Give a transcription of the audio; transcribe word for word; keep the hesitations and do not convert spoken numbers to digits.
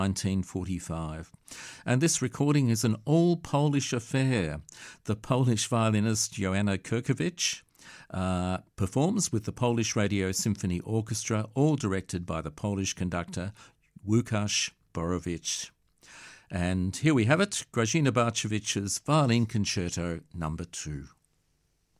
nineteen forty-five. And this recording is an all-Polish affair. The Polish violinist Joanna Kurkiewicz uh, performs with the Polish Radio Symphony Orchestra, all directed by the Polish conductor Łukasz Borowicz. And here we have it, Grażyna Bartkowicz's Violin Concerto number two.